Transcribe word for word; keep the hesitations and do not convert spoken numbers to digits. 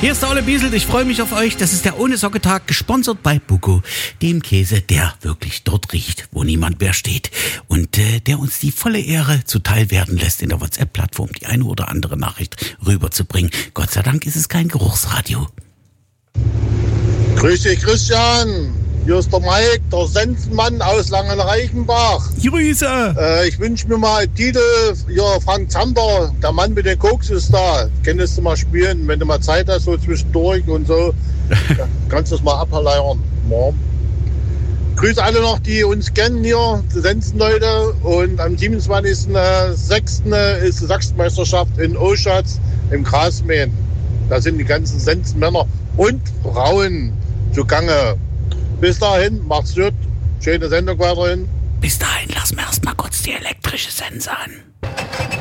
Hier ist der Ole Biesel, ich freue mich auf euch. Das ist der Ohne Socke-Tag, gesponsert bei Buko, dem Käse, der wirklich dort riecht, wo niemand mehr steht. Und äh, der uns die volle Ehre zuteil werden lässt, in der WhatsApp-Plattform die eine oder andere Nachricht rüberzubringen. Gott sei Dank ist es kein Geruchsradio. Grüß dich, Christian. Hier ist der Mike, der Sensenmann aus Langenreichenbach. Grüße! Äh, ich wünsche mir mal einen Titel. Ja, Frank Zander, der Mann mit den Koks ist da. Könntest du mal spielen, wenn du mal Zeit hast, so zwischendurch und so. Kannst du das mal ableiern. Ja. Grüße alle noch, die uns kennen hier, die Sensenleute. Und am siebenundzwanzigsten sechsten ist die Sachsenmeisterschaft in Oschatz im Grasmähen. Da sind die ganzen Sensenmänner und Frauen zugange. Bis dahin, macht's gut. Schöne Sendung weiterhin. Bis dahin, lass mir erst mal kurz die elektrische Sense an.